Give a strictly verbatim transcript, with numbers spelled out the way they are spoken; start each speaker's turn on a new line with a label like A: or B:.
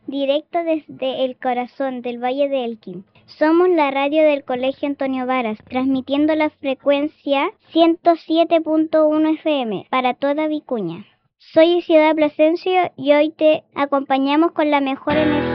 A: directo desde el corazón del Valle de Elqui. Somos la radio del Colegio Antonio Varas, transmitiendo la frecuencia ciento siete punto uno F M para toda Vicuña. Soy Ciudad Plasencia y hoy te acompañamos con la mejor energía